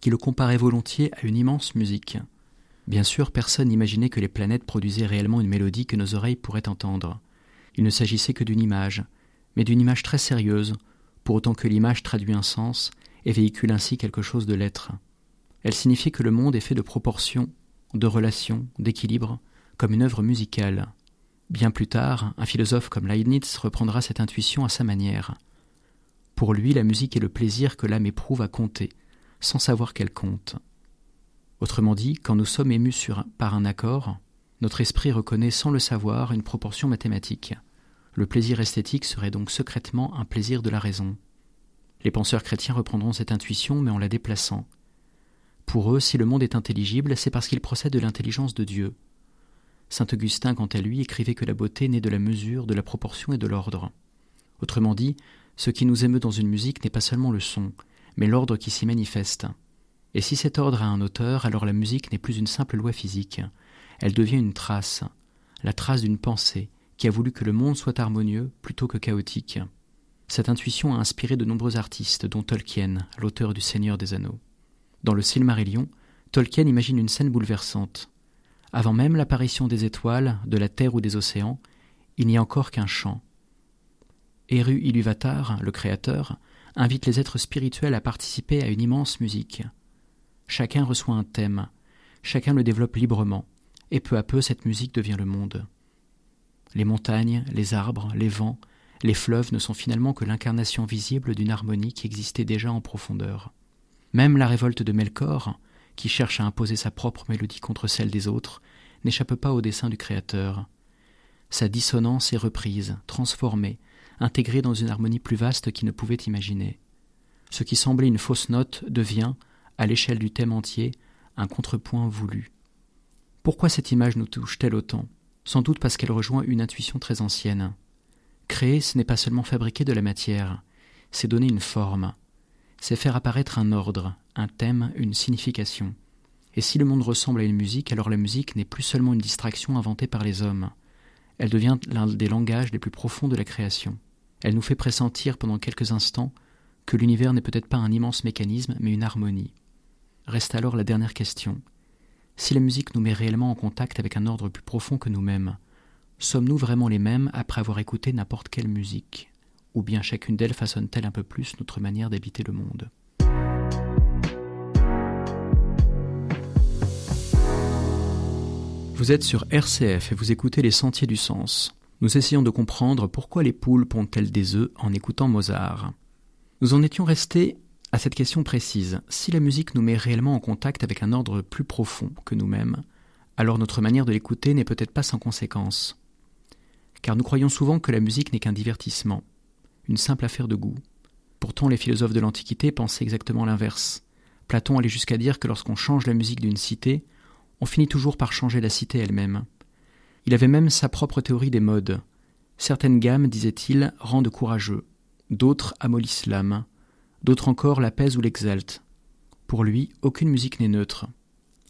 qui le comparait volontiers à une immense musique. Bien sûr, personne n'imaginait que les planètes produisaient réellement une mélodie que nos oreilles pourraient entendre. Il ne s'agissait que d'une image, mais d'une image très sérieuse, pour autant que l'image traduit un sens et véhicule ainsi quelque chose de l'être. Elle signifiait que le monde est fait de proportions, de relations, d'équilibre, comme une œuvre musicale. Bien plus tard, un philosophe comme Leibniz reprendra cette intuition à sa manière. Pour lui, la musique est le plaisir que l'âme éprouve à compter, sans savoir qu'elle compte. Autrement dit, quand nous sommes émus par un accord, notre esprit reconnaît sans le savoir une proportion mathématique. Le plaisir esthétique serait donc secrètement un plaisir de la raison. Les penseurs chrétiens reprendront cette intuition, mais en la déplaçant. Pour eux, si le monde est intelligible, c'est parce qu'il procède de l'intelligence de Dieu. Saint Augustin, quant à lui, écrivait que la beauté naît de la mesure, de la proportion et de l'ordre. Autrement dit, ce qui nous émeut dans une musique n'est pas seulement le son, mais l'ordre qui s'y manifeste. Et si cet ordre a un auteur, alors la musique n'est plus une simple loi physique. Elle devient une trace, la trace d'une pensée, qui a voulu que le monde soit harmonieux plutôt que chaotique. Cette intuition a inspiré de nombreux artistes, dont Tolkien, l'auteur du Seigneur des Anneaux. Dans le Silmarillion, Tolkien imagine une scène bouleversante. Avant même l'apparition des étoiles, de la terre ou des océans, il n'y a encore qu'un chant. Eru Ilúvatar, le créateur, invite les êtres spirituels à participer à une immense musique. Chacun reçoit un thème, chacun le développe librement, et peu à peu cette musique devient le monde. Les montagnes, les arbres, les vents, les fleuves ne sont finalement que l'incarnation visible d'une harmonie qui existait déjà en profondeur. Même la révolte de Melkor, qui cherche à imposer sa propre mélodie contre celle des autres, n'échappe pas au dessein du Créateur. Sa dissonance est reprise, transformée, intégrée dans une harmonie plus vaste qu'il ne pouvait imaginer. Ce qui semblait une fausse note devient, à l'échelle du thème entier, un contrepoint voulu. Pourquoi cette image nous touche-t-elle autant ? Sans doute parce qu'elle rejoint une intuition très ancienne. Créer, ce n'est pas seulement fabriquer de la matière, c'est donner une forme. C'est faire apparaître un ordre, un thème, une signification. Et si le monde ressemble à une musique, alors la musique n'est plus seulement une distraction inventée par les hommes. Elle devient l'un des langages les plus profonds de la création. Elle nous fait pressentir pendant quelques instants que l'univers n'est peut-être pas un immense mécanisme, mais une harmonie. Reste alors la dernière question. Si la musique nous met réellement en contact avec un ordre plus profond que nous-mêmes, sommes-nous vraiment les mêmes après avoir écouté n'importe quelle musique ? Ou bien chacune d'elles façonne-t-elle un peu plus notre manière d'habiter le monde ? Vous êtes sur RCF et vous écoutez Les Sentiers du Sens. Nous essayons de comprendre pourquoi les poules pondent-elles des œufs en écoutant Mozart. Nous en étions restés à cette question précise. Si la musique nous met réellement en contact avec un ordre plus profond que nous-mêmes, alors notre manière de l'écouter n'est peut-être pas sans conséquence. Car nous croyons souvent que la musique n'est qu'un divertissement, une simple affaire de goût. Pourtant, les philosophes de l'Antiquité pensaient exactement l'inverse. Platon allait jusqu'à dire que lorsqu'on change la musique d'une cité, on finit toujours par changer la cité elle-même. Il avait même sa propre théorie des modes. Certaines gammes, disait-il, rendent courageux, d'autres amollissent l'âme, d'autres encore l'apaisent ou l'exaltent. Pour lui, aucune musique n'est neutre. Pourquoi ?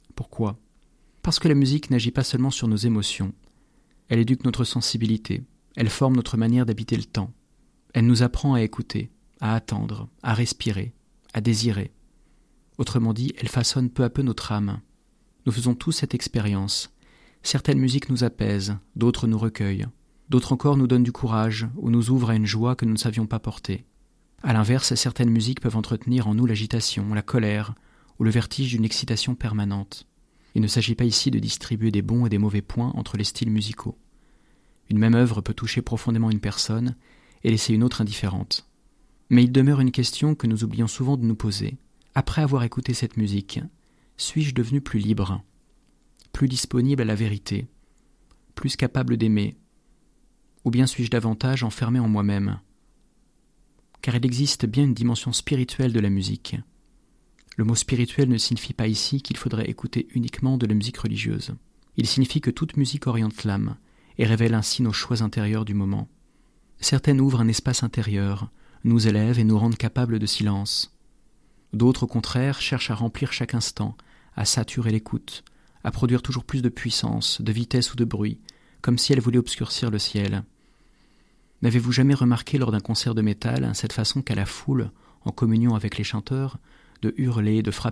Parce que la musique n'agit pas seulement sur nos émotions. Elle éduque notre sensibilité, elle forme notre manière d'habiter le temps. Elle nous apprend à écouter, à attendre, à respirer, à désirer. Autrement dit, elle façonne peu à peu notre âme. Nous faisons tous cette expérience. Certaines musiques nous apaisent, d'autres nous recueillent. D'autres encore nous donnent du courage ou nous ouvrent à une joie que nous ne savions pas porter. À l'inverse, certaines musiques peuvent entretenir en nous l'agitation, la colère ou le vertige d'une excitation permanente. Il ne s'agit pas ici de distribuer des bons et des mauvais points entre les styles musicaux. Une même œuvre peut toucher profondément une personne et laisser une autre indifférente. Mais il demeure une question que nous oublions souvent de nous poser. Après avoir écouté cette musique, suis-je devenu plus libre, plus disponible à la vérité, plus capable d'aimer, ou bien suis-je davantage enfermé en moi-même ? Car il existe bien une dimension spirituelle de la musique. Le mot spirituel ne signifie pas ici qu'il faudrait écouter uniquement de la musique religieuse. Il signifie que toute musique oriente l'âme et révèle ainsi nos choix intérieurs du moment. Certaines ouvrent un espace intérieur, nous élèvent et nous rendent capables de silence. D'autres, au contraire, cherchent à remplir chaque instant, à saturer l'écoute, à produire toujours plus de puissance, de vitesse ou de bruit, comme si elles voulaient obscurcir le ciel. N'avez-vous jamais remarqué lors d'un concert de métal cette façon qu'a la foule, en communion avec les chanteurs, de hurler, de frapper